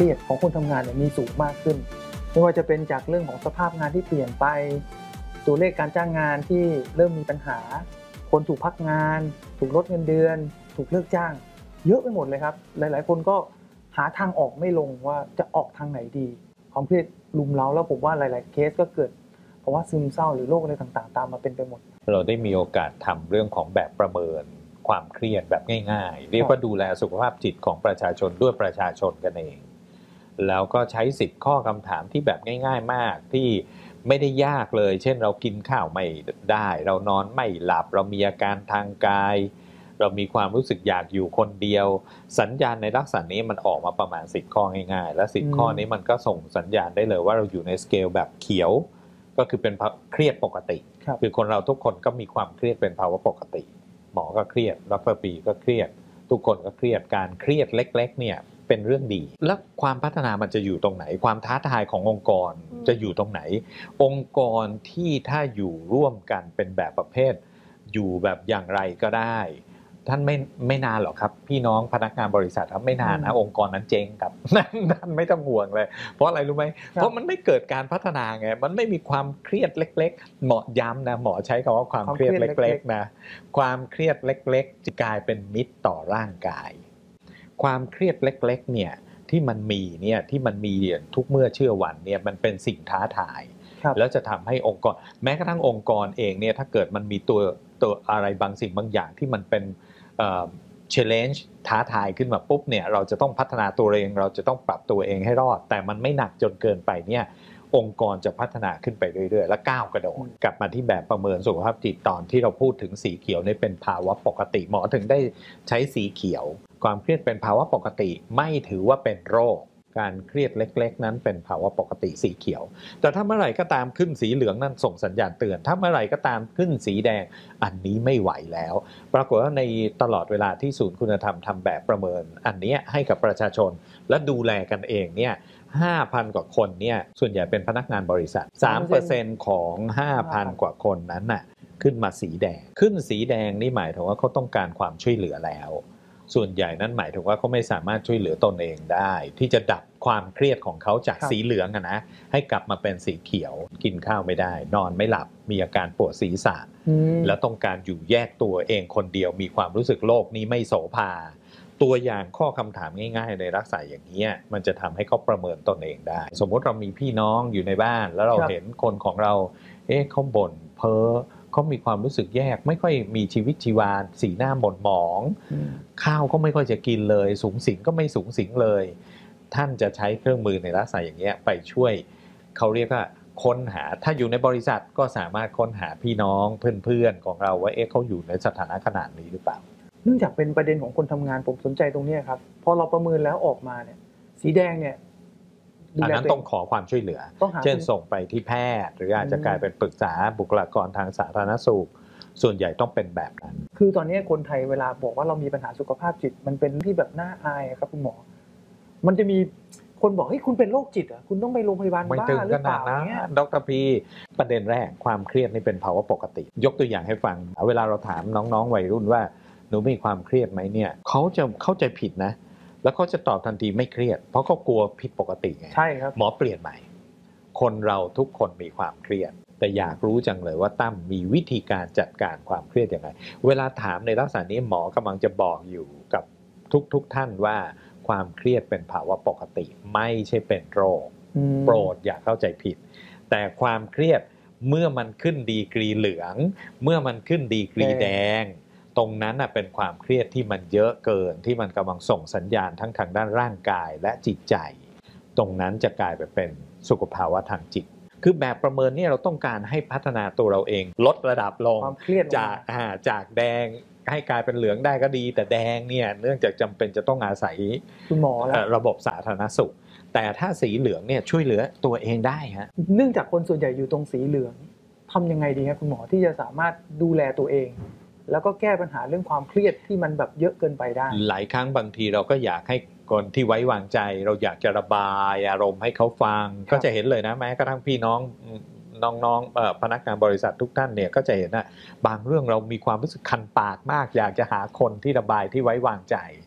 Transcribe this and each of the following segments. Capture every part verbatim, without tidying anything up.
รียดของคนทำงานเนี่ยมีสูงมากขึ้นไม่ว่าจะเป็นจากเรื่องของสภาพงานที่เปลี่ยนไปตัวเลขการจ้างงานที่เริ่มมีปัญหาคนถูกพักงานถูกลดเงินเดือนถูกเลิกจ้างเยอะไปหมดเลยครับหลายๆคนก็หาทางออกไม่ลงว่าจะออกทางไหนดีความเครียดลุมเร้าแล้วผมว่าหลายๆเคสก็เกิดเพราะว่าซึมเศร้าหรือโรคอะไรต่างๆตามมาเป็นไปหมดเราได้มีโอกาสทำเรื่องของแบบประเมินความเครียดแบบง่ายๆเรียกว่าดูแลสุขภาพจิตของประชาชนด้วยประชาชนกันเองแล้วก็ใช้สิบข้อคำถามที่แบบง่ายๆมากที่ไม่ได้ยากเลยเช่นเรากินข้าวไม่ได้เรานอนไม่หลับเรามีอาการทางกายเรามีความรู้สึกอยากอยู่คนเดียวสัญญาณในลักษณะนี้มันออกมาประมาณสิบข้อง่ายๆและสิบข้อนี้มันก็ส่งสัญญาณได้เลยว่าเราอยู่ในสเกลแบบเขียวก็คือเป็นเครียดปกติคือคนเราทุกคนก็มีความเครียดเป็นภาวะปกติหมอก็เครียดดร.ปีก็เครียดทุกคนก็เครียดการเครียดเล็กๆเนี่ยเป็นเรื่องดีแล้วความพัฒนามันจะอยู่ตรงไหนความท้าทายขององค์กรจะอยู่ตรงไหนองค์กรที่ถ้าอยู่ร่วมกันเป็นแบบประเภทอยู่แบบอย่างไรก็ได้ท่านไม่ไม่นานหรอกครับพี่น้องพนักงานบริษัทครับไม่นานนะองค์กรนั้นเจ๊งครับนั่นไม่ต้องห่วงเลยเพราะอะไรรู้ไหมเพราะมันไม่เกิดการพัฒนาไงมันไม่มีความเครียดเล็กๆหมอย้ำนะหมอใช้คำว่าความเครียดเล็กๆนะความเครียดเล็กๆจะกลายเป็นมิตรต่อร่างกายความเครียดเล็กๆเนี่ยที่มันมีเนี่ยที่มันมีทุกเมื่อเชื่อวันเนี่ยมันเป็นสิ่งท้าทายแล้วจะทำให้องค์กรแม้กระทั่งองค์กรเองเนี่ยถ้าเกิดมันมีตัวตัวอะไรบางสิ่งบางอย่างที่มันเป็นเอ่อ challenge ท้าทายขึ้นมาปุ๊บเนี่ยเราจะต้องพัฒนาตัวเองเราจะต้องปรับตัวเองให้รอดแต่มันไม่หนักจนเกินไปเนี่ยองค์กรจะพัฒนาขึ้นไปเรื่อยๆและก้าวกระโดดกลับมาที่แบบประเมินสุขภาพจิตตอนที่เราพูดถึงสีเขียวนี่เป็นภาวะปกติหมอถึงได้ใช้สีเขียวความเครียดเป็นภาวะปกติไม่ถือว่าเป็นโรคการเครียดเล็กๆนั้นเป็นภาวะปกติสีเขียวแต่ถ้าเมื่อไหร่ก็ตามขึ้นสีเหลืองนั่นส่งสัญญาณเตือนถ้าเมื่อไหร่ก็ตามขึ้นสีแดงอันนี้ไม่ไหวแล้วปรากฏว่าในตลอดเวลาที่ศูนย์คุณธรรมทำแบบประเมินอันนี้ให้กับประชาชนและดูแลกันเองเนี่ย ห้าพัน กว่าคนเนี่ยส่วนใหญ่เป็นพนักงานบริษัท สามเปอร์เซ็นต์ ของ ห้าพัน กว่าคนนั้นน่ะขึ้นมาสีแดงขึ้นสีแดงนี่หมายถึงว่าเขาต้องการความช่วยเหลือแล้วส่วนใหญ่นั้นหมายถึงว่าเขาไม่สามารถช่วยเหลือตนเองได้ที่จะดับความเครียดของเขาจากสีเหลืองอะนะให้กลับมาเป็นสีเขียวกินข้าวไม่ได้นอนไม่หลับมีอาการปวดศีรษะแล้วต้องการอยู่แยกตัวเองคนเดียวมีความรู้สึกโลกนี้ไม่โสภาตัวอย่างข้อคำถามง่ายๆในลักษณะอย่างนี้มันจะทำให้เขาประเมินตนเองได้สมมติเรามีพี่น้องอยู่ในบ้านแล้วเราเห็นคนของเราเอ๊ะเขาบ่นเพ้อเขามีความรู้สึกแยกไม่ค่อยมีชีวิตชีวาสีหน้าหม่นหมองข้าวก็ไม่ค่อยจะกินเลยสูงสิงก็ไม่สูงสิงเลยท่านจะใช้เครื่องมือในลักษณะอย่างเงี้ยไปช่วยเขาเรียกว่าค้นหาถ้าอยู่ในบริษัทก็สามารถค้นหาพี่น้องเพื่อนๆของเราว่าเอ๊ะเขาอยู่ในสถานะขนาดนี้หรือเปล่าเนื่องจากเป็นประเด็นของคนทำงานผมสนใจตรงนี้ครับพอเราประเมินแล้วออกมาเนี่ยสีแดงเนี่ยอันนั้นต้องขอความช่วยเหลือเช่นส่งไปที่แพทย์หรืออาจจะกลายเป็นปรึกษาบุคลากรทางสาธารณสุขส่วนใหญ่ต้องเป็นแบบนั้นคือตอนนี้คนไทยเวลาบอกว่าเรามีปัญหาสุขภาพจิตมันเป็นที่แบบน่าอายครับคุณหมอมันจะมีคนบอกเฮ้ยคุณเป็นโรคจิตอ่ะคุณต้องไปโรงพยาบาลบ้าหรือเปล่าเนี่ยดร.พีประเด็นแรกความเครียดนี่เป็นภาวะปกติยกตัวอย่างให้ฟังเวลาเราถามน้องๆวัยรุ่นว่าหนูมีความเครียดไหมเนี่ยเขาจะเข้าใจผิดนะแล้วเขาจะตอบทันทีไม่เครียดเพราะเขากลัวผิดปกติไงใช่ครับหมอเปลี่ยนใหม่คนเราทุกคนมีความเครียดแต่อยากรู้จังเลยว่าตั้มมีวิธีการจัดการความเครียดยังไงเวลาถามในลักษณะนี้หมอกำลังจะบอกอยู่กับทุกๆท่านว่าความเครียดเป็นภาวะปกติไม่ใช่เป็นโรคโปรดอย่าเข้าใจผิดแต่ความเครียดเมื่อมันขึ้นดีกรีเหลืองเมื่อมันขึ้นดีกรีแดงตรงนั้นน่ะเป็นความเครียดที่มันเยอะเกินที่มันกำลังส่งสัญญาณทั้งทางด้านร่างกายและจิตใจตรงนั้นจะกลายไปเป็นสุขภาวะทางจิตคือแบบประเมินเนี่ยเราต้องการให้พัฒนาตัวเราเองลดระดับลงจากจากแดงให้กลายเป็นเหลืองได้ก็ดีแต่แดงเนี่ยเนื่องจากจำเป็นจะต้องอาศัยคุณหมอระบบสาธารณสุขแต่ถ้าสีเหลืองเนี่ยช่วยเหลือตัวเองได้ฮะเนื่องจากคนส่วนใหญ่อยู่ตรงสีเหลืองทำยังไงดีครับคุณหมอที่จะสามารถดูแลตัวเองแล้วก็แก้ปัญหาเรื่องความเครียดที่มันแบบเยอะเกินไปได้หลายครั้งบางทีเราก็อยากให้คนที่ไว้วางใจเราอยากจะระบายอารมณ์ให้เขาฟังก็จะเห็นเลยนะแม้กระทั่งพี่น้องน้องๆพนักงานบริษัททุกท่านเนี่ยก็จะเห็นนะบางเรื่องเรามีความรู้สึกคันปากมากอยากจะหาคนที่ระบายที่ไว้วางใจ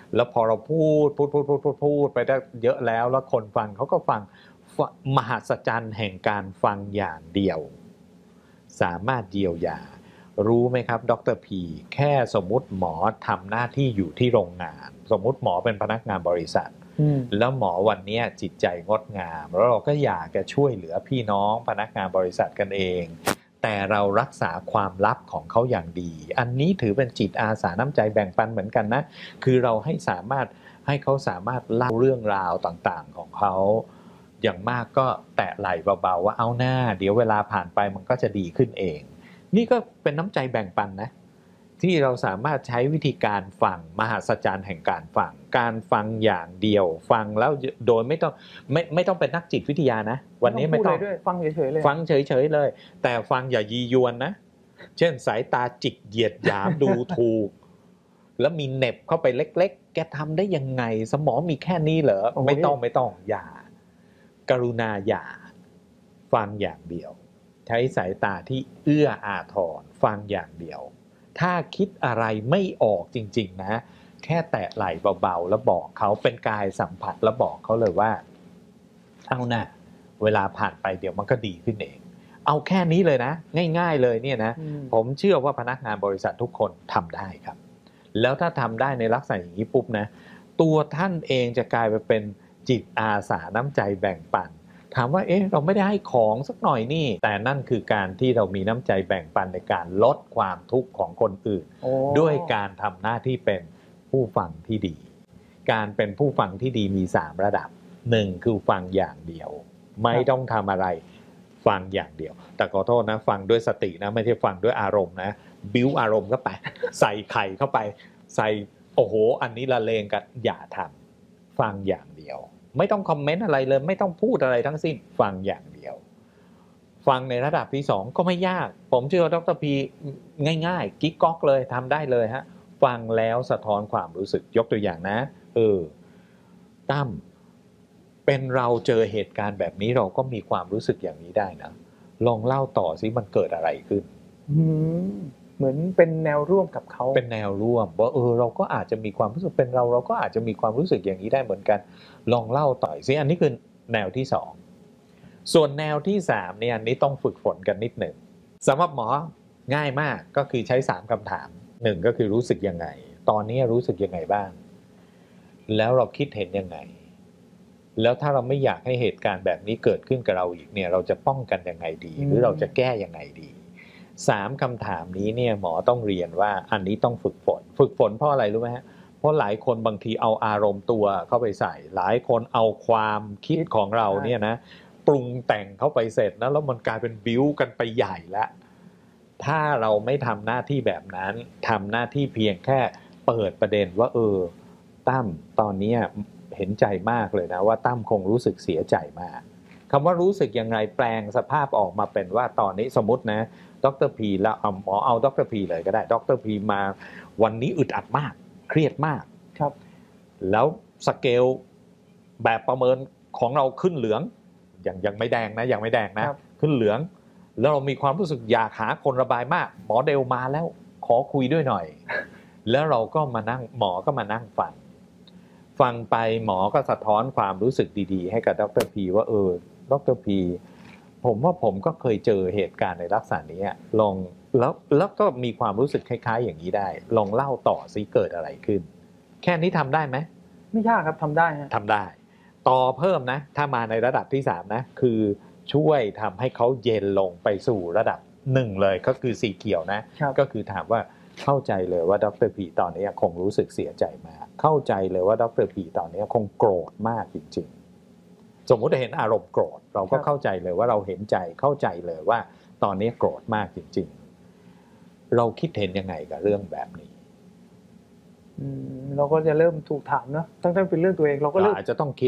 แล้วพอเราพูดพูดพูดพูดพูดพูดไปได้เยอะแล้วแล้วคนฟังเขาก็ฟังมหัศจรรย์แห่งการฟังอย่างเดียวสามารถเยียวยารู้ไหมครับดรพีแค่สมมุติหมอทำหน้าที่อยู่ที่โรงงานสมมุติหมอเป็นพนักงานบริษัทแล้วหมอวันนี้จิตใจงดงามแล้วเราก็อยากจะช่วยเหลือพี่น้องพนักงานบริษัทกันเองแต่เรารักษาความลับของเขาอย่างดีอันนี้ถือเป็นจิตอาสาน้ำใจแบ่งปันเหมือนกันนะคือเราให้สามารถให้เขาสามารถเล่าเรื่องราวต่างๆของเขาอย่างมากก็แตะไหล่เบาๆว่าเอาหน้าเดี๋ยวเวลาผ่านไปมันก็จะดีขึ้นเองนี่ก็เป็นน้ำใจแบ่งปันนะที่เราสามารถใช้วิธีการฟังมหัศจรรย์แห่งการฟังการฟังอย่างเดียวฟังแล้วโดยไม่ต้องไม่ไม่ต้องเป็นนักจิตวิทยานะวันนี้ไม่ต้องฟังเฉยๆเลยฟังเฉยๆเลยแต่ฟังอย่ายียวนนะเช่นสายตาจิกเหยียดหยามดูถูกแล้วมีเน็บเข้าไปเล็กๆแกทำได้ยังไงสมองมีแค่นี้เหรอไม่ต้องไม่ต้องอย่ากรุณาอย่าฟังอย่างเดียวใช้สายตาที่เอื้ออาทรฟังอย่างเดียวถ้าคิดอะไรไม่ออกจริงๆนะแค่แตะไหล่เบาๆแล้วบอกเขาเป็นกายสัมผัสแล้วบอกเขาเลยว่าเอานะเวลาผ่านไปเดี๋ยวมันก็ดีขึ้นเองเอาแค่นี้เลยนะง่ายๆเลยเนี่ยนะผมเชื่อว่าพนักงานบริษัททุกคนทำได้ครับแล้วถ้าทำได้ในลักษณะอย่างนี้ปุ๊บนะตัวท่านเองจะกลายไปเป็นจิตอาสาน้ำใจแบ่งปันถามว่าเอ๊ะเราไม่ได้ให้ของสักหน่อยนี่แต่นั่นคือการที่เรามีน้ำใจแบ่งปันในการลดความทุกข์ของคนอื่นด้วยการทำหน้าที่เป็นผู้ฟังที่ดีการเป็นผู้ฟังที่ดีมีสามระดับหนึ่งคือฟังอย่างเดียวไม่ต้องทำอะไรฟังอย่างเดียวแต่ขอโทษนะฟังด้วยสตินะไม่ใช่ฟังด้วยอารมณ์นะบิ้วอารมณ์เข้าไปใส่ไข่เข้าไปใส่โอ้โหอันนี้ละเลงกันอย่าทำฟังอย่างเดียวไม่ต้องคอมเมนต์อะไรเลยไม่ต้องพูดอะไรทั้งสิ้นฟังอย่างเดียวฟังในระดับที่สองก็ไม่ยากผมเชื่อว่าดรพีง่ายๆกิ๊กก๊อกเลยทำได้เลยฮะฟังแล้วสะท้อนความรู้สึกยกตัวอย่างนะเออตั้มเป็นเราเจอเหตุการณ์แบบนี้เราก็มีความรู้สึกอย่างนี้ได้นะลองเล่าต่อสิมันเกิดอะไรขึ้นเหมือนเป็นแนวร่วมกับเขาเป็นแนวร่วมว่าเออเราก็อาจจะมีความรู้สึกเป็นเราเราก็อาจจะมีความรู้สึกอย่างนี้ได้เหมือนกันลองเล่าต่อสิอันนี้คือแนวที่สองส่วนแนวที่สามเนี่ยอันนี้ต้องฝึกฝนกันนิดหนึ่งสำหรับหมอง่ายมากก็คือใช้สามคำถามหนึ่งก็คือรู้สึกยังไงตอนนี้รู้สึกยังไงบ้างแล้วเราคิดเห็นยังไงแล้วถ้าเราไม่อยากให้เหตุการณ์แบบนี้เกิดขึ้นกับเราอีกเนี่ยเราจะป้องกันยังไงดีหรือเราจะแก้ยังไงดีสามคำถามนี้เนี่ยหมอต้องเรียนว่าอันนี้ต้องฝึกฝนฝึกฝนเพราะอะไรรู้ไหมฮะเพราะหลายคนบางทีเอาอารมณ์ตัวเข้าไปใส่หลายคนเอาความคิดของเราเนี่ยนะปรุงแต่งเข้าไปเสร็จนะแล้วมันกลายเป็นบิ้วกันไปใหญ่แล้วถ้าเราไม่ทำหน้าที่แบบนั้นทำหน้าที่เพียงแค่เปิดประเด็นว่าเออตั้มตอนนี้เห็นใจมากเลยนะว่าตั้มคงรู้สึกเสียใจมากคำว่ารู้สึกยังไงแปลงสภาพออกมาเป็นว่าตอนนี้สมมตินะดรพีแล้วเอาหมอเอาดรพีเลยก็ได้ดรพีมาวันนี้อึดอัดมากเครียดมากครับแล้วสเกลแบบประเมินของเราขึ้นเหลืองยังยังไม่แดงนะยังไม่แดงนะขึ้นเหลืองแล้วเรามีความรู้สึกอยากหาคนระบายมากหมอเดลมาแล้วขอคุยด้วยหน่อยแล้วเราก็มานั่งหมอก็มานั่งฟังฟังไปหมอก็สะท้อนความรู้สึกดีๆให้กับดรพีว่าเออดรพีผมว่าผมก็เคยเจอเหตุการณ์ในลักษณะนี้ลองแล้วแล้วก็มีความรู้สึกคล้ายๆอย่างนี้ได้ลองเล่าต่อซิเกิดอะไรขึ้นแค่นี้ทำได้ไหมไม่ยากครับทำได้ฮะทำได้ต่อเพิ่มนะถ้ามาในระดับที่สามนะคือช่วยทำให้เขาเย็นลงไปสู่ระดับหนึ่งเลยก็คือสีเขียวนะก็คือถามว่าเข้าใจเลยว่าดรพีตอนนี้คงรู้สึกเสียใจมากเข้าใจเลยว่าดรพีตอนนี้คงโกรธมากจริงๆสมมุติเห็นอารมณ์โกรธเราก็เข้าใจเลยว่าเราเห็นใจเข้าใจเลยว่าตอนนี้โกรธมากจริงๆเราคิดเห็นยังไงกับเรื่องแบบนี้เราก็จะเริ่มถูกถามเนาะตั้งแต่เป็นเรื่องตัวเองเราก็เริ่มอาจจะต้องคิด